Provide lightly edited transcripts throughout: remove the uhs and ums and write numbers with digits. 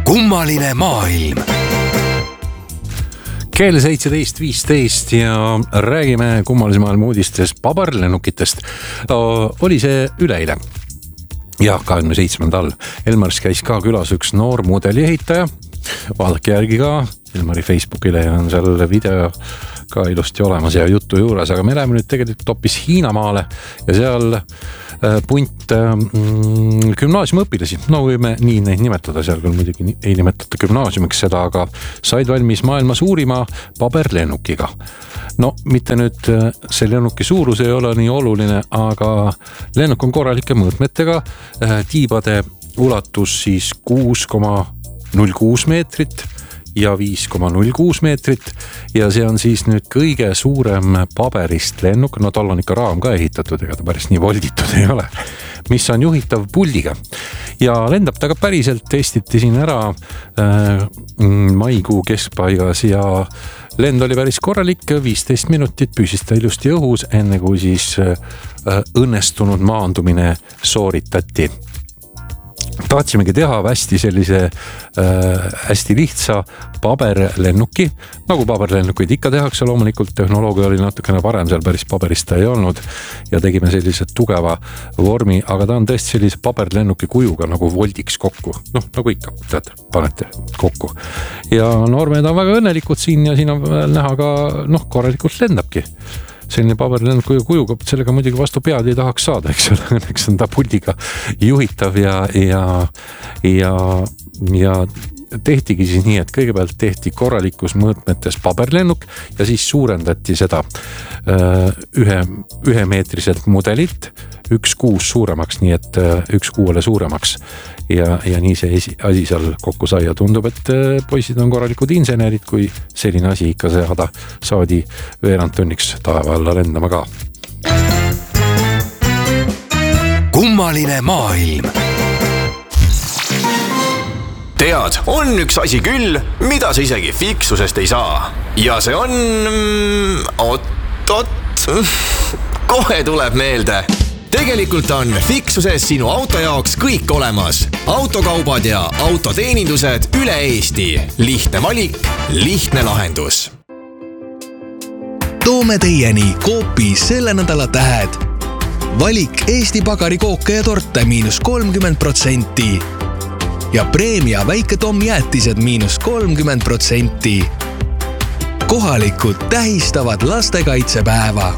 Kummaline maailm. Kell 17.15 ja räägime kummalise maailma uudistest paberlennukitest. Oli see üleeile. Ja 27. Elmaris käis ka külas üks noor mudeliehitaja. Vaadake järgi ka. Elmari Facebookile ja on seal video ka ilusti olemas ja juttu juures. Aga me läheme nüüd tegelikult hoopis Hiinamaale ja seal punt gümnaasiumiõpilasi. No võime nii neid nimetada, seal küll muidugi ei nimetata gümnaasiumiks seda, aga said valmis maailma suurima paberlennukiga. No mitte nüüd see lennuki suurus ei ole nii oluline, aga lennuk on korralike mõõtmetega. Tiibade ulatus siis 6,06 meetrit ja 5,06 meetrit ja see on siis nüüd kõige suurem paberist lennuk, no tal on ikka raam ka ehitatud, ega ta päris nii volditud ei ole, mis on juhitav puldiga ja lendab ta ka päriselt, testiti siin ära maikuu keskpaigas ja lend oli päris korralik, 15 minutit püsis ta ilusti õhus, enne kui siis õnnestunud maandumine sooritati. Tahtsimegi teha hästi sellise hästi lihtsa paberlennuki, nagu paberlennukuid ikka tehakse, loomulikult tehnoloogia oli natukene parem, seal päris paberist ei olnud ja tegime sellise tugeva vormi, aga ta on tõesti sellise paberlennuki kujuga nagu voldiks kokku, nagu ikka, tead, panete kokku ja noormehed on väga õnnelikud siin ja siin on näha ka, korralikult lendabki. Selline paberlennuku kujuga, sellega muidugi vastu pead ei tahaks saada, eks on ta puldiga juhitav ja tehtigi siis nii, et kõigepealt tehti korralikus mõõtmetes paberlennuk ja siis suurendati seda ühe meetriselt mudelilt 1,6 suuremaks, nii et 1,6 suuremaks ja nii see asi seal kokku sai ja tundub, et poisid on korralikud insenerid, kui selline asi ikka saadi veerandtunniks taeva alla lendama ka. Kummaline maailm. Tead, on üks asi küll, mida sa isegi fiksusest ei saa. Ja see on... kohe tuleb meelde. Tegelikult on fiksuses sinu auto jaoks kõik olemas. Autokaubad ja autoteenindused üle Eesti. Lihtne valik, lihtne lahendus. Toome teieni Coopi selle nädala tähed. Valik Eesti pagarikooke ja torte -30%. Ja preemia väike Tom jäätised -30%. Kohalikud tähistavad lastekaitsepäeva.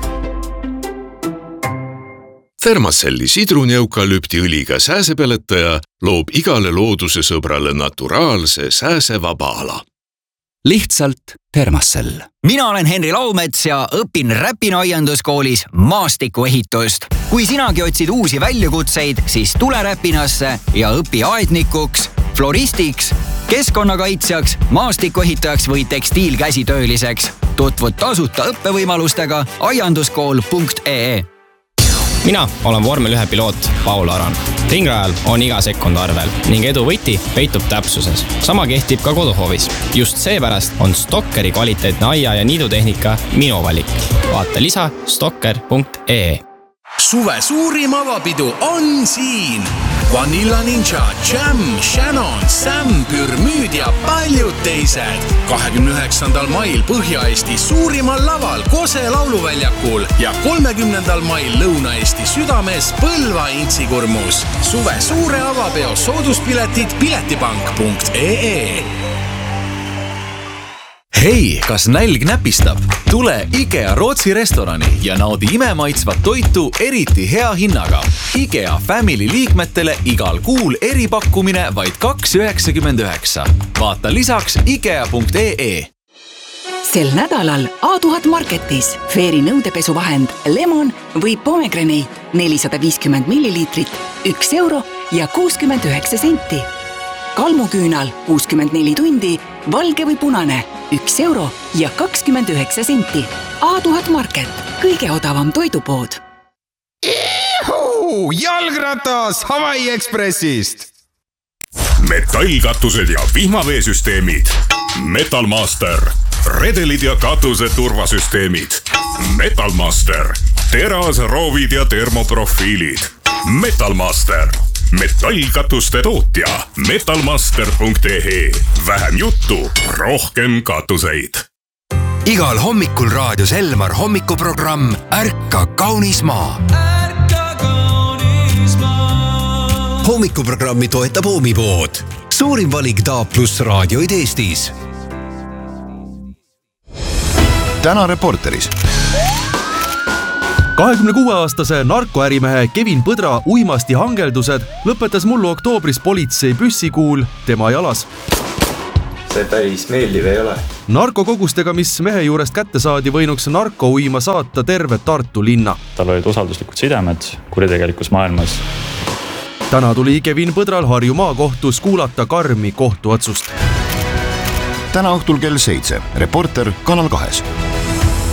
Thermacelli sidruni-eukalüptiõliga sääsepeletaja loob igale looduse sõbrale naturaalse sääsevaba ala. Lihtsalt Thermacell. Mina olen Henri Laumets ja õpin Räpina aianduskoolis maastikuehitust. Kui sinagi otsid uusi väljakutseid, siis tule Räpinasse ja õpi aednikuks, floristiks, keskkonnakaitsjaks, maastikuehitajaks või tekstiilkäsitööliseks. Tutvud tasuta õppevõimalustega aianduskool.ee. Mina olen vormel 1 piloot Paul Aran. Ringrajal on iga sekund arvel ning edu võti peitub täpsuses. Sama kehtib ka koduhoovis. Just seepärast on Stokkeri kvaliteetne aia- ja niidutehnika minu valik. Vaata lisa stokker.ee. Suve suurim avapidu on siin. Vanilla Ninja, Jam, Shannon, Sam, Pürmüüd ja paljud teised. 29. mail Põhja-Eesti suurimal laval Kose lauluväljakul ja 30. mail Lõuna-Eesti südames Põlva Intsikurmus. Suve suure avapeo sooduspiletid piletipank.ee. Hei, kas nälg näpistab? Tule IKEA Rootsi restorani ja naudi imemaitsvat toitu eriti hea hinnaga. IKEA Family liikmetele igal kuul eripakkumine vaid 2,99. Vaata lisaks ikea.ee. Sel nädalal A1000 Marketis Fairy nõudepesuvahend Lemon või Pomegranate 450 milliliitrit, 1 euro ja 69 senti. Kalmuküünal 64 tundi, valge või punane, 1 euro ja 29 senti. A1000 Market, kõige odavam toidupood. Jalgratas Hawaii Expressist! Metallkatused ja vihmaveesüsteemid. Metalmaster. Redelid ja katuse turvasüsteemid. Metalmaster. Teras, roovid ja termoprofiilid. Metalmaster. metallkatuste tootja metalmaster.ee. vähem juttu, rohkem katuseid. Igal hommikul raadios Elmar hommikuprogramm Ärka kaunis maa. Hommikuprogrammi toetab Oomipood. Suurim valik Taap pluss raadioid Eestis. Täna Reporteris. 26-aastase narkoärimehe Kevin Põdra uimasti hangeldused lõpetas mullu oktoobris politsei püssikuul tema jalas. See päris meeldiv ei ole. Narkokogustega, mis mehe juurest kätte saadi, võinuks narkouima saata terve Tartu linna. Tal olid usalduslikud sidemed kuritegelikus maailmas. Täna tuli Kevin Põdral Harju maakohtus kuulata karmi kohtuotsust. Täna õhtul kell 7. Reporter Kanal 2.